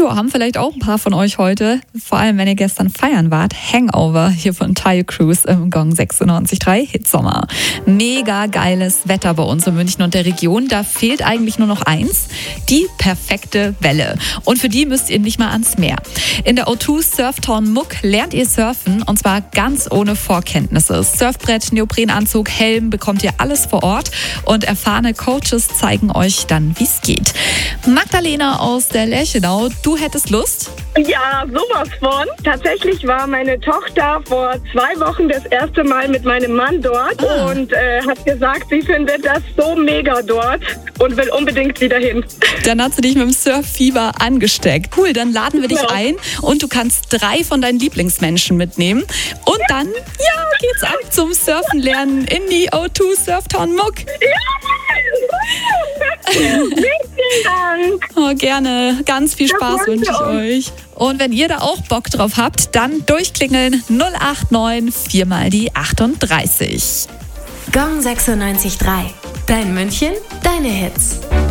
Ja, haben vielleicht auch ein paar von euch heute, vor allem wenn ihr gestern feiern wart, Hangover hier von Tayo Cruz im Gong 96.3 Hitsommer. Mega geiles Wetter bei uns in München und der Region. Da fehlt eigentlich nur noch eins, die perfekte Welle. Und für die müsst ihr nicht mal ans Meer. In der O2 Surftown Muck lernt ihr surfen und zwar ganz ohne Vorkenntnisse. Surfbrett, Neoprenanzug, Helm, bekommt ihr alles vor Ort und erfahrene Coaches zeigen euch dann, wie es geht. Magdalena aus der Lerchenau, du hättest Lust? Ja, sowas von. Tatsächlich war meine Tochter vor 2 Wochen das erste Mal mit meinem Mann dort und hat gesagt, sie findet das so mega dort und will unbedingt wieder hin. Dann hat sie dich mit dem Surffieber angesteckt. Cool, dann laden wir dich ein und du kannst 3 von deinen Lieblingsmenschen mitnehmen. Und dann, geht's ab zum Surfen lernen in die O2 Surftown Muck. Vielen Dank. Oh, gerne. Ganz viel Spaß wünsche ich euch. Und wenn ihr da auch Bock drauf habt, dann durchklingeln 089 4 mal die 38. Gong 96.3. Dein München, deine Hits.